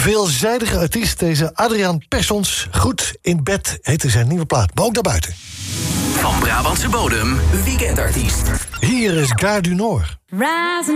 veelzijdige artiest, deze Adriaan Persons. Goed in bed heette zijn nieuwe plaat, maar ook daarbuiten. Van Brabantse bodem, weekendartiest. Hier is Gare du Nord.